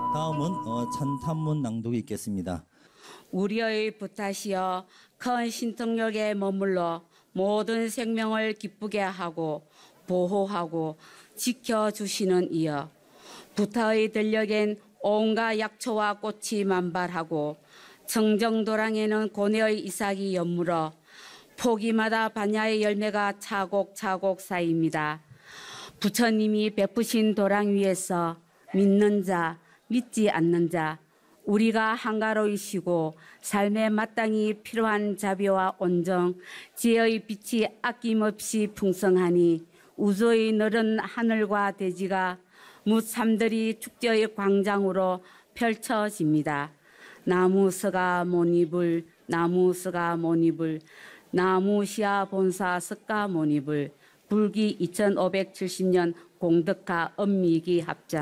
다음은 찬탄문 낭독이 있겠습니다. 우리의 부탁이여 큰 신통력에 머물러 모든 생명을 기쁘게 하고 보호하고 지켜주시는 이여 부타의 들녘엔 온갖 약초와 꽃이 만발하고 청정도랑에는 고뇌의 이삭이 연물어 포기마다 반야의 열매가 차곡차곡 쌓입니다. 부처님이 베푸신 도랑 위에서 믿는 자, 믿지 않는 자, 우리가 한가로이시고 삶에 마땅히 필요한 자비와 온정, 지혜의 빛이 아낌없이 풍성하니 우주의 너른 하늘과 대지가 무참들이 축제의 광장으로 펼쳐집니다. 나무스가 모니불, 나무스가 모니불, 나무시아 본사 스가 모니불, 불기 2570년 공덕화 엄미기 합장.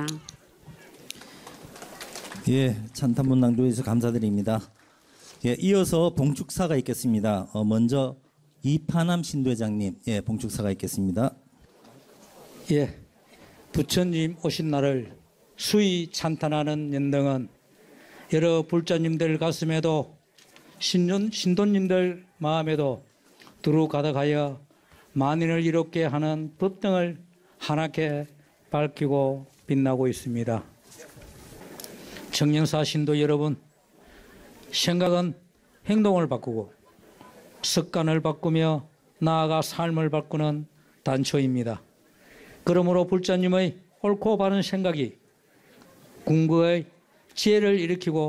예, 찬탄문 낭독에서 감사드립니다. 예, 이어서 봉축사가 있겠습니다. 먼저 이파남 신도회장님, 예, 봉축사가 있겠습니다. 예, 부처님 오신 날을 수의 찬탄하는 연등은 여러 불자님들 가슴에도 신도님들 마음에도 두루 가득하여 만인을 이롭게 하는 법등을 하나께 밝히고 빛나고 있습니다. 청년사 신도 여러분, 생각은 행동을 바꾸고 습관을 바꾸며 나아가 삶을 바꾸는 단초입니다. 그러므로 불자님의 옳고 바른 생각이 궁극의 지혜를 일으키고